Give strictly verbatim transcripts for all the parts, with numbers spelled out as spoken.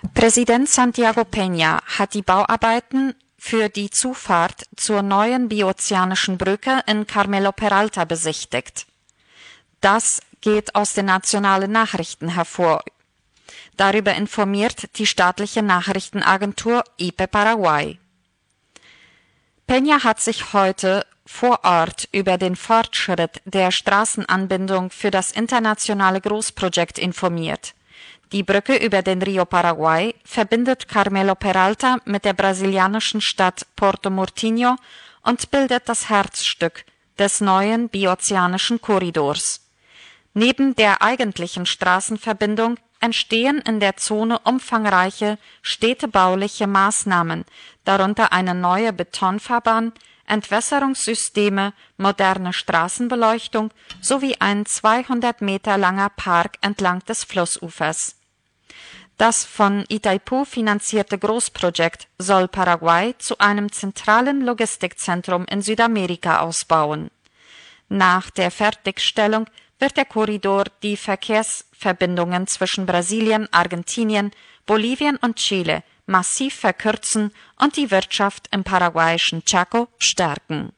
Präsident Santiago Peña hat die Bauarbeiten für die Zufahrt zur neuen biozeanischen Brücke in Carmelo Peralta besichtigt. Das geht aus den nationalen Nachrichten hervor. Darüber informiert die staatliche Nachrichtenagentur I P E Paraguay. Peña hat sich heute vor Ort über den Fortschritt der Straßenanbindung für das internationale Großprojekt informiert. Die Brücke über den Rio Paraguay verbindet Carmelo Peralta mit der brasilianischen Stadt Porto Murtinho und bildet das Herzstück des neuen biozeanischen Korridors. Neben der eigentlichen Straßenverbindung entstehen in der Zone umfangreiche städtebauliche Maßnahmen, darunter eine neue Betonfahrbahn, Entwässerungssysteme, moderne Straßenbeleuchtung sowie ein zweihundert Meter langer Park entlang des Flussufers. Das von Itaipu finanzierte Großprojekt soll Paraguay zu einem zentralen Logistikzentrum in Südamerika ausbauen. Nach der Fertigstellung wird der Korridor die Verkehrsverbindungen zwischen Brasilien, Argentinien, Bolivien und Chile massiv verkürzen und die Wirtschaft im paraguayischen Chaco stärken.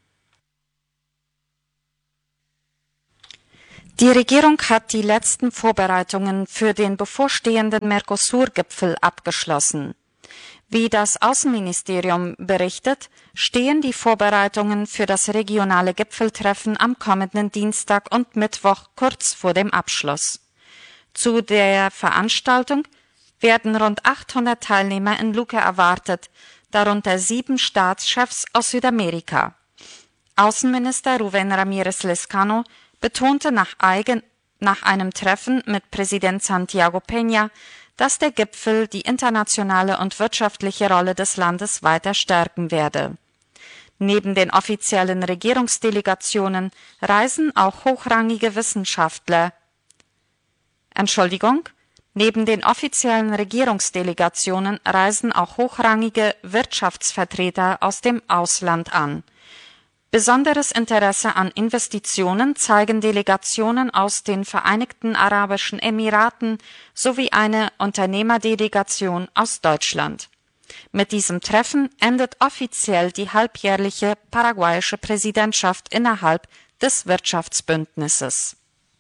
Die Regierung hat die letzten Vorbereitungen für den bevorstehenden Mercosur-Gipfel abgeschlossen. Wie das Außenministerium berichtet, stehen die Vorbereitungen für das regionale Gipfeltreffen am kommenden Dienstag und Mittwoch kurz vor dem Abschluss. Zu der Veranstaltung werden rund achthundert Teilnehmer in Luque erwartet, darunter sieben Staatschefs aus Südamerika. Außenminister Rubén Ramírez Lezcano betonte nach, eigen, nach einem Treffen mit Präsident Santiago Peña, dass der Gipfel die internationale und wirtschaftliche Rolle des Landes weiter stärken werde. Neben den offiziellen Regierungsdelegationen reisen auch hochrangige Wissenschaftler. Entschuldigung, neben den offiziellen Regierungsdelegationen reisen auch hochrangige Wirtschaftsvertreter aus dem Ausland an. Besonderes Interesse an Investitionen zeigen Delegationen aus den Vereinigten Arabischen Emiraten sowie eine Unternehmerdelegation aus Deutschland. Mit diesem Treffen endet offiziell die halbjährliche paraguayische Präsidentschaft innerhalb des Wirtschaftsbündnisses.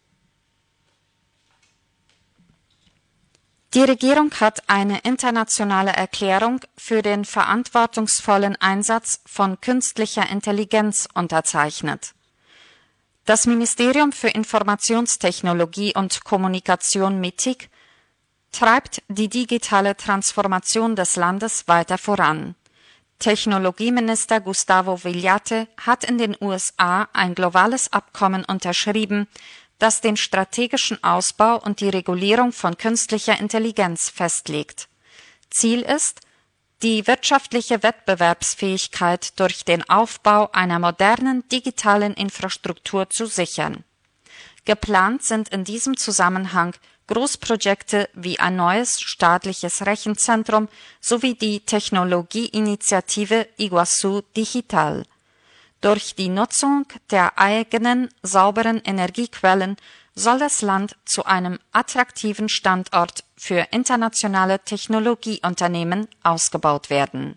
Die Regierung hat eine internationale Erklärung für den verantwortungsvollen Einsatz von künstlicher Intelligenz unterzeichnet. Das Ministerium für Informationstechnologie und Kommunikation M I T I C treibt die digitale Transformation des Landes weiter voran. Technologieminister Gustavo Villate hat in den U S A ein globales Abkommen unterschrieben, das den strategischen Ausbau und die Regulierung von künstlicher Intelligenz festlegt. Ziel ist, die wirtschaftliche Wettbewerbsfähigkeit durch den Aufbau einer modernen digitalen Infrastruktur zu sichern. Geplant sind in diesem Zusammenhang Großprojekte wie ein neues staatliches Rechenzentrum sowie die Technologieinitiative Iguazu Digital. Durch die Nutzung der eigenen sauberen Energiequellen soll das Land zu einem attraktiven Standort für internationale Technologieunternehmen ausgebaut werden.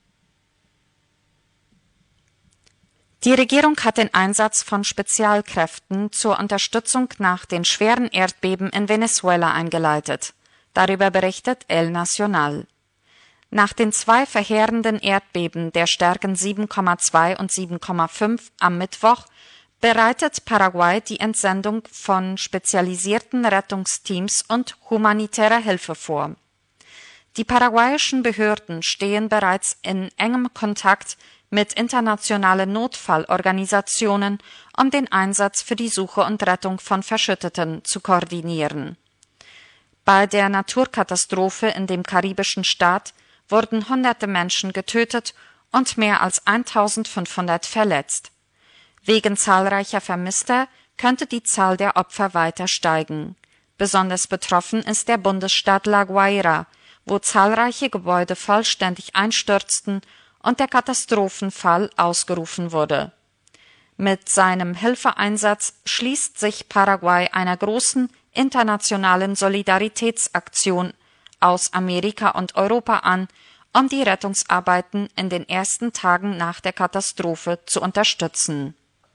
Die Regierung hat den Einsatz von Spezialkräften zur Unterstützung nach den schweren Erdbeben in Venezuela eingeleitet. Darüber berichtet El Nacional. Nach den zwei verheerenden Erdbeben der Stärken sieben Komma zwei und sieben Komma fünf am Mittwoch bereitet Paraguay die Entsendung von spezialisierten Rettungsteams und humanitärer Hilfe vor. Die paraguayischen Behörden stehen bereits in engem Kontakt mit internationalen Notfallorganisationen, um den Einsatz für die Suche und Rettung von Verschütteten zu koordinieren. Bei der Naturkatastrophe in dem karibischen Staat wurden hunderte Menschen getötet und mehr als eintausendfünfhundert verletzt. Wegen zahlreicher Vermisster könnte die Zahl der Opfer weiter steigen. Besonders betroffen ist der Bundesstaat La Guaira, wo zahlreiche Gebäude vollständig einstürzten und der Katastrophenfall ausgerufen wurde. Mit seinem Hilfeeinsatz schließt sich Paraguay einer großen internationalen Solidaritätsaktion aus Amerika und Europa an, um die Rettungsarbeiten in den ersten Tagen nach der Katastrophe zu unterstützen.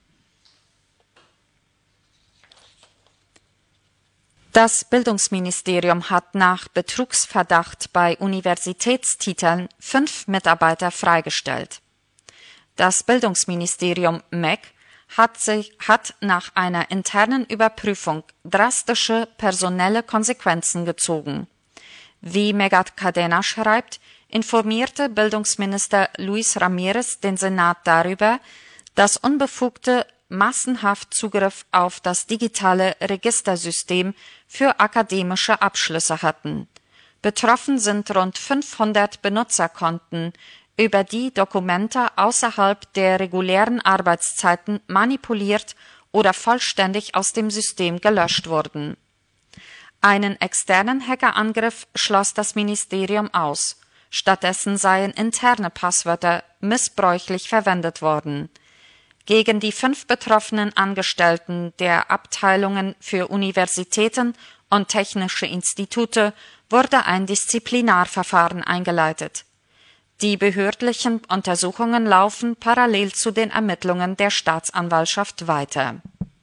Das Bildungsministerium hat nach Betrugsverdacht bei Universitätstiteln fünf Mitarbeiter freigestellt. Das Bildungsministerium M E C hat, sich, hat nach einer internen Überprüfung drastische personelle Konsequenzen gezogen. Wie Megat Cadena schreibt, informierte Bildungsminister Luis Ramírez den Senat darüber, dass Unbefugte massenhaft Zugriff auf das digitale Registersystem für akademische Abschlüsse hatten. Betroffen sind rund fünfhundert Benutzerkonten, über die Dokumente außerhalb der regulären Arbeitszeiten manipuliert oder vollständig aus dem System gelöscht wurden. Einen externen Hackerangriff schloss das Ministerium aus. Stattdessen seien interne Passwörter missbräuchlich verwendet worden. Gegen die fünf betroffenen Angestellten der Abteilungen für Universitäten und technische Institute wurde ein Disziplinarverfahren eingeleitet. Die behördlichen Untersuchungen laufen parallel zu den Ermittlungen der Staatsanwaltschaft weiter.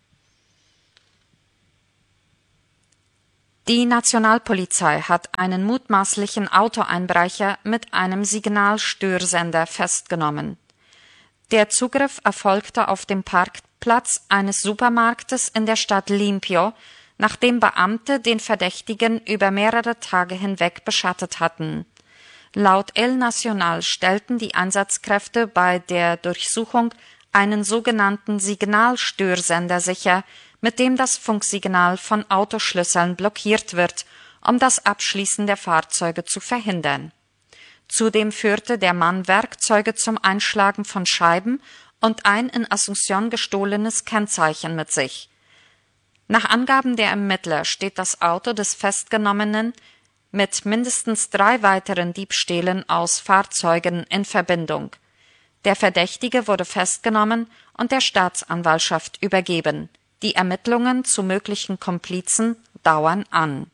Die Nationalpolizei hat einen mutmaßlichen Autoeinbrecher mit einem Signalstörsender festgenommen. Der Zugriff erfolgte auf dem Parkplatz eines Supermarktes in der Stadt Limpio, nachdem Beamte den Verdächtigen über mehrere Tage hinweg beschattet hatten. Laut El Nacional stellten die Einsatzkräfte bei der Durchsuchung einen sogenannten Signalstörsender sicher, mit dem das Funksignal von Autoschlüsseln blockiert wird, um das Abschließen der Fahrzeuge zu verhindern. Zudem führte der Mann Werkzeuge zum Einschlagen von Scheiben und ein in Asunción gestohlenes Kennzeichen mit sich. Nach Angaben der Ermittler steht das Auto des Festgenommenen mit mindestens drei weiteren Diebstählen aus Fahrzeugen in Verbindung. Der Verdächtige wurde festgenommen und der Staatsanwaltschaft übergeben. Die Ermittlungen zu möglichen Komplizen dauern an.